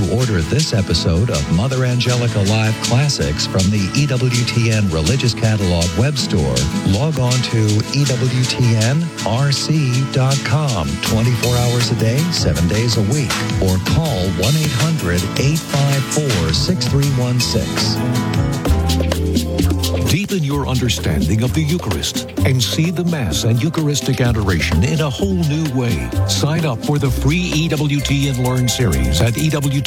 order this episode of Mother Angelica Live Classics from the EWTN Religious Catalog web store, log on to EWTNRC.com 24 hours a day, 7 days a week, or call 1-800-854-6316. Deepen your understanding of the Eucharist and see the Mass and Eucharistic adoration in a whole new way. Sign up for the free EWTN Learn series at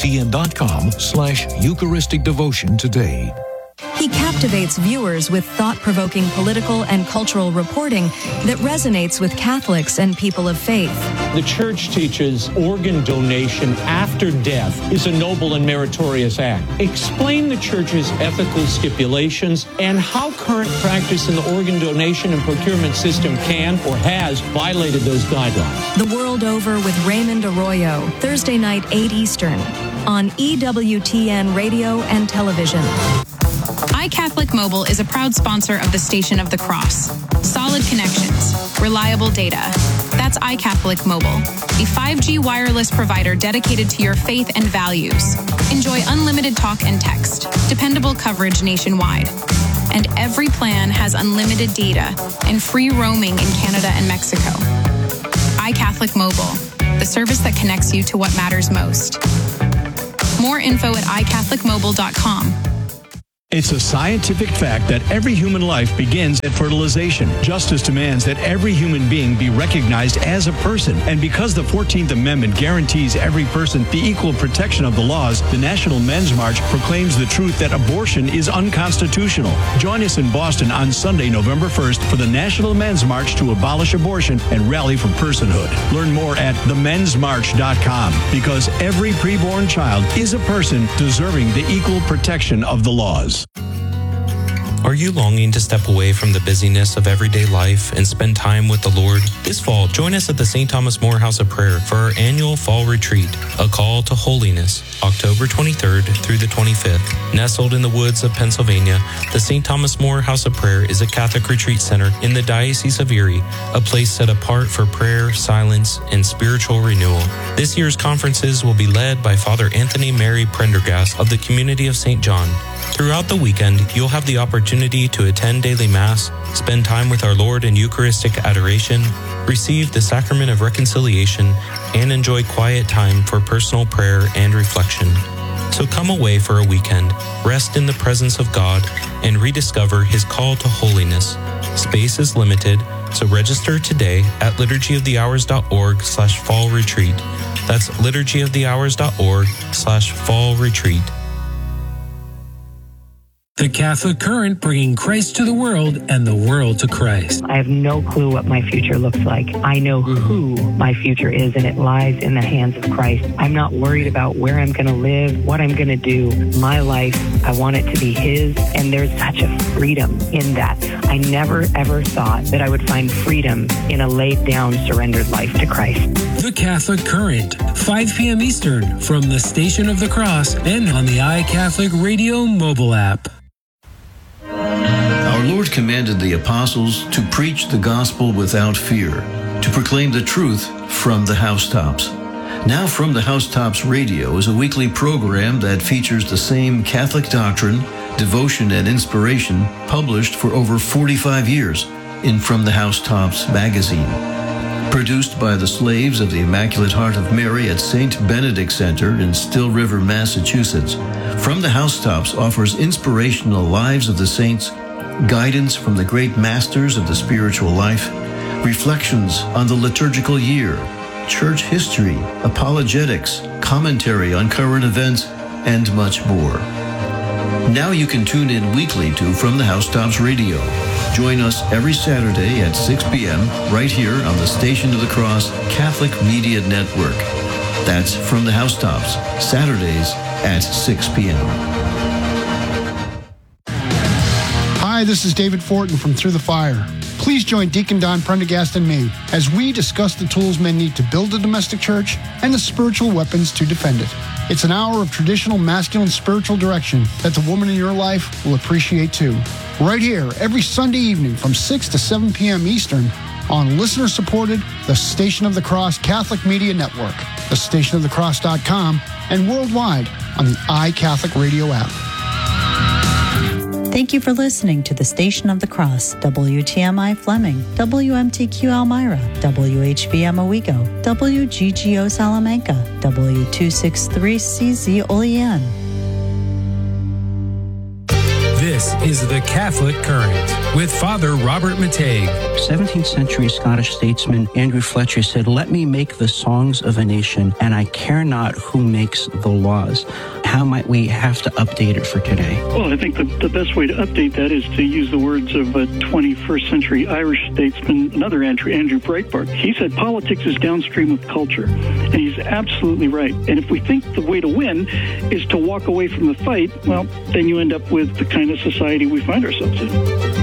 EWTN.com/Eucharistic Devotion today. He captivates viewers with thought-provoking political and cultural reporting that resonates with Catholics and people of faith. The Church teaches organ donation after death is a noble and meritorious act. Explain the Church's ethical stipulations and how current practice in the organ donation and procurement system can or has violated those guidelines. The World Over with Raymond Arroyo, Thursday night, 8 Eastern, on EWTN Radio and Television. iCatholic Mobile is a proud sponsor of the Station of the Cross. Solid connections, reliable data. That's iCatholic Mobile, a 5G wireless provider dedicated to your faith and values. Enjoy unlimited talk and text, dependable coverage nationwide. And every plan has unlimited data and free roaming in Canada and Mexico. iCatholic Mobile, the service that connects you to what matters most. More info at iCatholicMobile.com. It's a scientific fact that every human life begins at fertilization. Justice demands that every human being be recognized as a person. And because the 14th Amendment guarantees every person the equal protection of the laws, the National Men's March proclaims the truth that abortion is unconstitutional. Join us in Boston on Sunday, November 1st for the National Men's March to abolish abortion and rally for personhood. Learn more at themensmarch.com, because every preborn child is a person deserving the equal protection of the laws. Are you longing to step away from the busyness of everyday life and spend time with the Lord? This fall, join us at the St. Thomas More House of Prayer for our annual Fall Retreat, A Call to Holiness, October 23rd through the 25th. Nestled in the woods of Pennsylvania, the St. Thomas More House of Prayer is a Catholic retreat center in the Diocese of Erie, a place set apart for prayer, silence, and spiritual renewal. This year's conferences will be led by Father Anthony Mary Prendergast of the Community of St. John. Throughout the weekend, you'll have the opportunity to attend daily Mass, spend time with our Lord in Eucharistic adoration, receive the Sacrament of Reconciliation, and enjoy quiet time for personal prayer and reflection. So come away for a weekend, rest in the presence of God, and rediscover His call to holiness. Space is limited, so register today at liturgyofthehours.org/fall retreat. That's liturgyofthehours.org/fall retreat. The Catholic Current, bringing Christ to the world and the world to Christ. I have no clue what my future looks like. I know who my future is, and it lies in the hands of Christ. I'm not worried about where I'm going to live, what I'm going to do. My life, I want it to be His, and there's such a freedom in that. I never, ever thought that I would find freedom in a laid-down, surrendered life to Christ. The Catholic Current, 5 p.m. Eastern, from the Station of the Cross and on the iCatholic Radio mobile app. Our Lord commanded the apostles to preach the gospel without fear, to proclaim the truth from the housetops. Now From the Housetops Radio is a weekly program that features the same Catholic doctrine, devotion, and inspiration published for over 45 years in From the Housetops magazine. Produced by the slaves of the Immaculate Heart of Mary at St. Benedict Center in Still River, Massachusetts, From the Housetops offers inspirational lives of the saints, guidance from the great masters of the spiritual life, reflections on the liturgical year, church history, apologetics, commentary on current events, and much more. Now you can tune in weekly to From the Housetops Radio. Join us every Saturday at 6 p.m. right here on the Station of the Cross Catholic Media Network. That's From the Housetops, Saturdays at 6 p.m. Hi, this is David Fortin from Through the Fire. Please join Deacon Don Prendergast and me as we discuss the tools men need to build a domestic church and the spiritual weapons to defend it. It's an hour of traditional masculine spiritual direction that the woman in your life will appreciate too. Right here, every Sunday evening from 6 to 7 p.m. Eastern on listener-supported, the Station of the Cross Catholic Media Network. thestationofthecross.com, and worldwide on the iCatholic Radio app. Thank you for listening to the Station of the Cross, WTMI Fleming, WMTQ Elmira, WHBM Owego, WGGO Salamanca, W263CZ Olean. This is the Catholic Current with Father Robert Matei. 17th century Scottish statesman Andrew Fletcher said, "Let me make the songs of a nation, and I care not who makes the laws." How might we have to update it for today? Well, I think the best way to update that is to use the words of a 21st century Irish statesman, another Andrew Breitbart. He said, "Politics is downstream of culture." And he's absolutely right. And if we think the way to win is to walk away from the fight, well, then you end up with the kind of society we find ourselves in.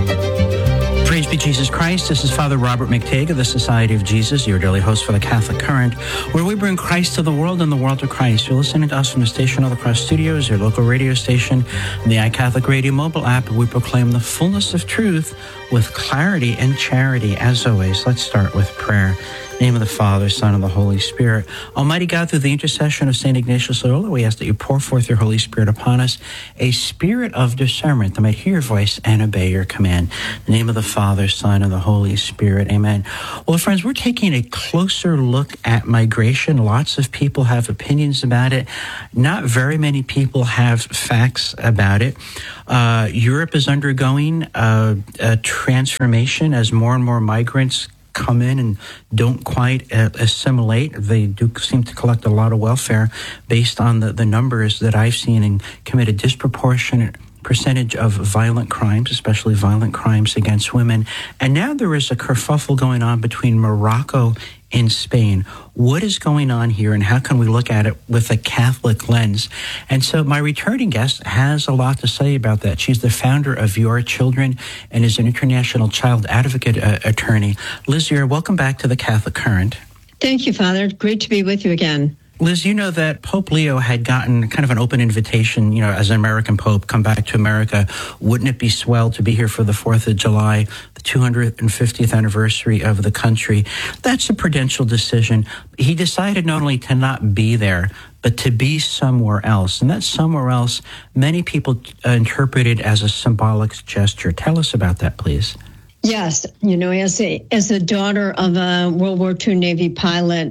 Praise be Jesus Christ. This is Father Robert McTague of the Society of Jesus, your daily host for the Catholic Current, where we bring Christ to the world and the world to Christ. You're listening to us from the Station of the Cross Studios, your local radio station, and the iCatholic Radio mobile app. We proclaim the fullness of truth with clarity and charity. As always, let's start with prayer. In the name of the Father, Son, and the Holy Spirit. Almighty God, through the intercession of St. Ignatius Loyola, we ask that you pour forth your Holy Spirit upon us, a spirit of discernment that might hear your voice and obey your command. In the name of the Father, Son, and the Holy Spirit. Amen. Well, friends, we're taking a closer look at migration. Lots of people have opinions about it. Not very many people have facts about it. Europe is undergoing a transformation as more and more migrants come in and don't quite assimilate. They do seem to collect a lot of welfare based on the numbers that I've seen and commit a disproportionate percentage of violent crimes, especially violent crimes against women. And now there is a kerfuffle going on between Morocco and Spain. What is going on here, and how can we look at it with a Catholic lens? And so my returning guest has a lot to say about that. She's the founder of Your Children and is an international child advocate attorney. Liz Ure, welcome back to the Catholic Current. Thank you, Father. Great to be with you again. Liz, you know that Pope Leo had gotten kind of an open invitation, as an American Pope, come back to America. Wouldn't it be swell to be here for the 4th of July, the 250th anniversary of the country? That's a prudential decision. He decided not only to not be there, but to be somewhere else. And that somewhere else, many people interpreted as a symbolic gesture. Tell us about that, please. Yes, as a daughter of a World War II Navy pilot,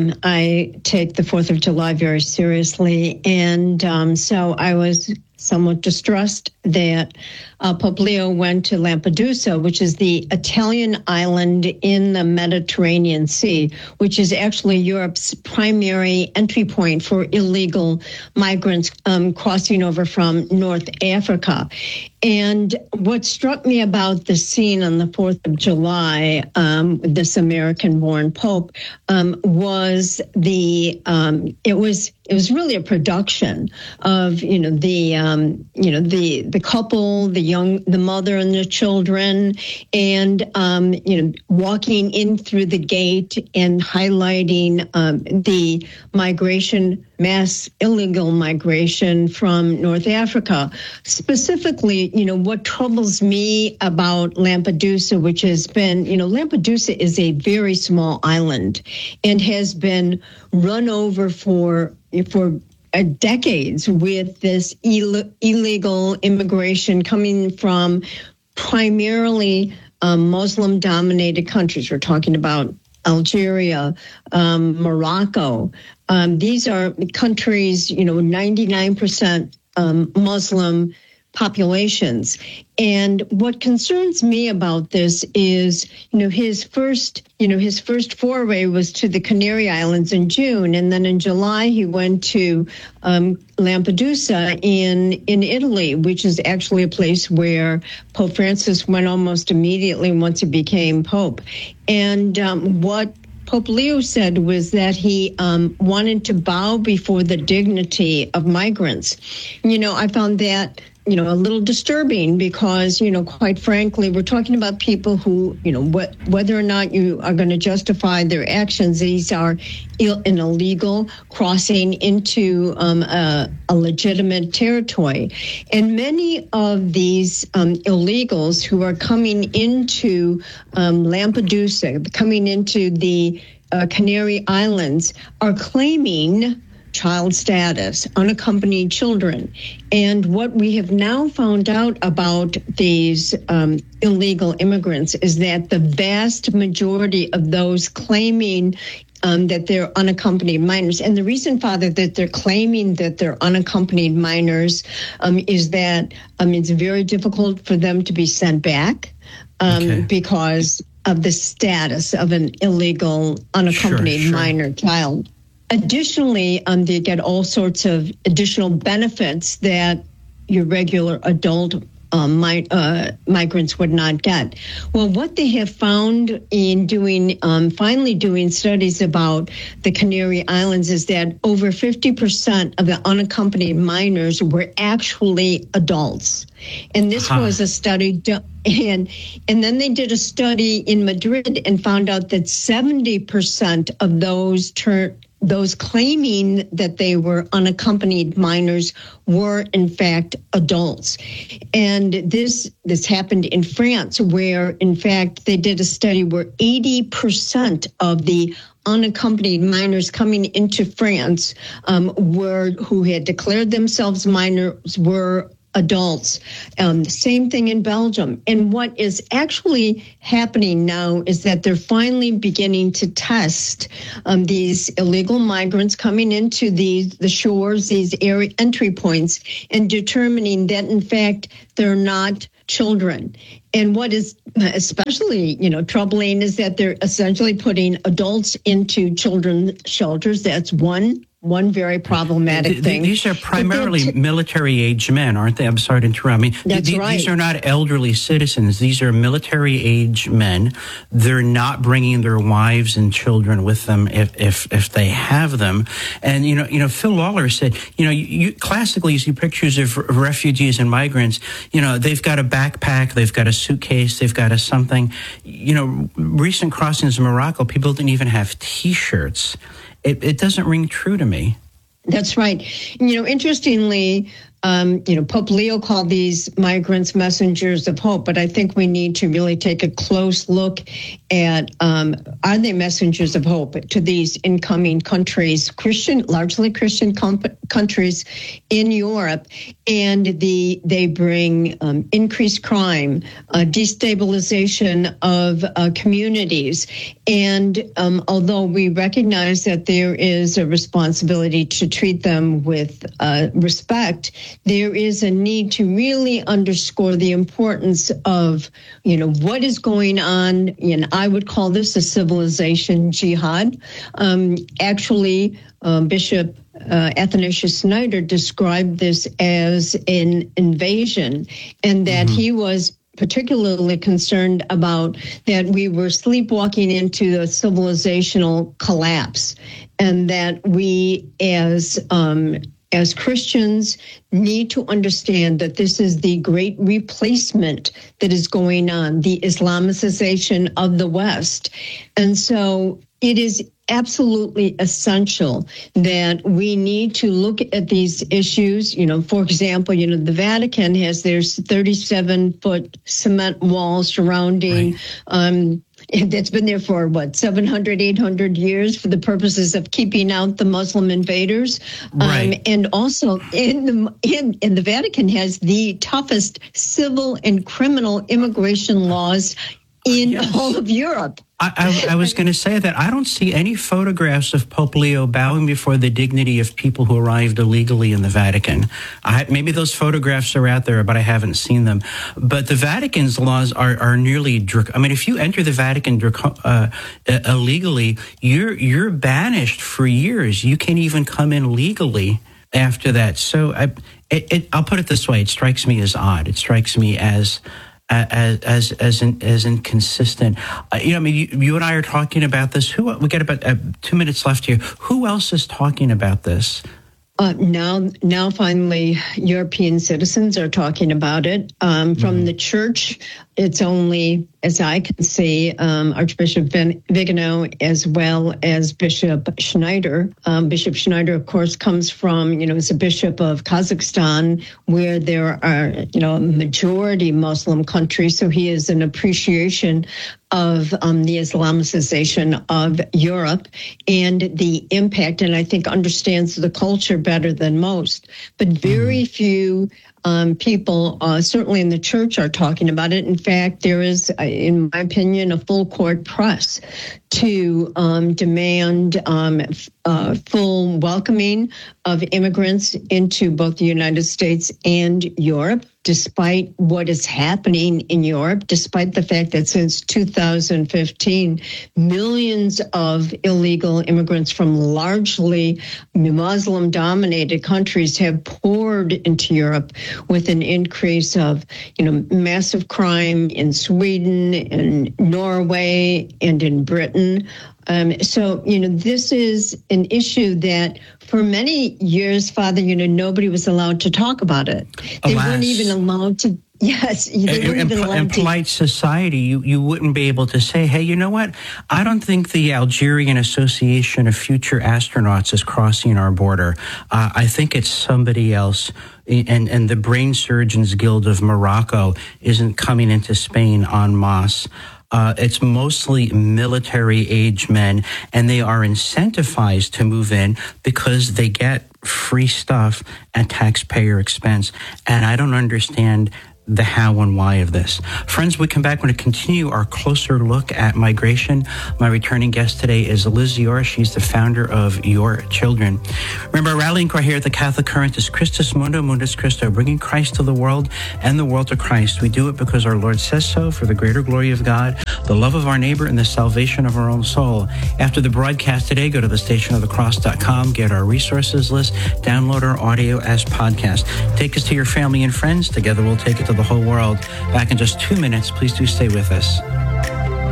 I take the 4th of July very seriously. And so I was somewhat distressed that Pope Leo went to Lampedusa, which is the Italian island in the Mediterranean Sea, which is actually Europe's primary entry point for illegal migrants crossing over from North Africa. And what struck me about the scene on the 4th of July, this American-born Pope, was it was really a production of the couple, the mother and the children, and walking in through the gate and highlighting the mass illegal migration from North Africa. Specifically, what troubles me about Lampedusa, which has been, Lampedusa is a very small island and has been run over for decades with this illegal immigration coming from primarily Muslim-dominated countries. We're talking about Algeria, Morocco. These are countries, 99% Muslim populations. And what concerns me about this is, his first foray was to the Canary Islands in June, and then in July he went to Lampedusa in Italy, which is actually a place where Pope Francis went almost immediately once he became Pope. And what Pope Leo said was that he wanted to bow before the dignity of migrants. I found that a little disturbing because, quite frankly, we're talking about people who, whether or not you are going to justify their actions, these are an illegal crossing into a legitimate territory. And many of these illegals who are coming into Lampedusa, coming into the Canary Islands are claiming child status, unaccompanied children. And what we have now found out about these illegal immigrants is that the vast majority of those claiming that they're unaccompanied minors. And the reason, Father, that they're claiming that they're unaccompanied minors is that it's very difficult for them to be sent back because of the status of an illegal unaccompanied minor child. Additionally, they get all sorts of additional benefits that your regular adult migrants would not get. Well, what they have found in doing, finally doing studies about the Canary Islands is that over 50% of the unaccompanied minors were actually adults. And this was a study done. And then they did a study in Madrid and found out that 70% of those claiming that they were unaccompanied minors were in fact adults. And this happened in France, where in fact they did a study where 80% of the unaccompanied minors coming into France who had declared themselves minors were adults. Same thing in Belgium. And what is actually happening now is that they're finally beginning to test these illegal migrants coming into the shores, these entry points, and determining that, in fact, they're not children. And what is especially, troubling is that they're essentially putting adults into children's shelters. That's one very problematic thing. These are primarily military-age men, aren't they? I'm sorry to interrupt. These are not elderly citizens. These are military-age men. They're not bringing their wives and children with them if they have them. And Phil Lawler said, you classically you see pictures of refugees and migrants. They've got a backpack, they've got a suitcase, they've got a something. Recent crossings in Morocco, people didn't even have T-shirts. It doesn't ring true to me. That's right. Interestingly, Pope Leo called these migrants messengers of hope, but I think we need to really take a close look at, are they messengers of hope to these incoming countries, largely Christian countries in Europe, and they bring increased crime, destabilization of communities. And although we recognize that there is a responsibility to treat them with respect, there is a need to really underscore the importance of, what is going on. And I would call this a civilization jihad. Bishop Athanasius Schneider described this as an invasion, and that he was particularly concerned about that we were sleepwalking into the civilizational collapse, and that we as Christians need to understand that this is the great replacement that is going on, the Islamicization of the West. And so it is absolutely essential that we need to look at these issues. For example, the Vatican has their 37-foot cement wall surrounding that's been there for 700, 800 years for the purposes of keeping out the Muslim invaders. And also in the Vatican has the toughest civil and criminal immigration laws in all of Europe. I was going to say that I don't see any photographs of Pope Leo bowing before the dignity of people who arrived illegally in the Vatican. Maybe those photographs are out there, but I haven't seen them. But the Vatican's laws are nearly if you enter the Vatican illegally, you're banished for years. You can't even come in legally after that. So I'll put it this way: it strikes me as odd. It strikes me as inconsistent. You and I are talking about this. We got about 2 minutes left here. Who else is talking about this? Now finally, European citizens are talking about it. From the church, it's only, as I can see, Archbishop Vigano as well as Bishop Schneider. Bishop Schneider, of course, comes from, is a bishop of Kazakhstan, where there are, a majority Muslim country. So he has an appreciation of the Islamicization of Europe and the impact, and I think understands the culture better than most. But very few people, certainly in the church, are talking about it. In fact, there is, in my opinion, a full court press to demand full welcoming of immigrants into both the United States and Europe, despite what is happening in Europe, despite the fact that since 2015, millions of illegal immigrants from largely Muslim-dominated countries have poured into Europe, with an increase of, massive crime in Sweden and Norway and in Britain. So, this is an issue that for many years, Father, nobody was allowed to talk about it. They weren't even allowed to. Yes. In polite society, you wouldn't be able to say, hey, you know what? I don't think the Algerian Association of Future Astronauts is crossing our border. I think it's somebody else. And the Brain Surgeons Guild of Morocco isn't coming into Spain en masse. It's mostly military-age men, and they are incentivized to move in because they get free stuff at taxpayer expense. And I don't understand the how and why of this. Friends, we come back. We're going to continue our closer look at migration. My returning guest today is Liz Ziora. She's the founder of Your Children. Remember, our rallying cry here at the Catholic Current is Christus Mundo, Mundus Christo, bringing Christ to the world and the world to Christ. We do it because our Lord says so, for the greater glory of God, the love of our neighbor, and the salvation of our own soul. After the broadcast today, go to thestationofthecross.com, get our resources list, download our audio as podcast. Take us to your family and friends. Together we'll take it to the whole world. Back in just 2 minutes. Please do stay with us.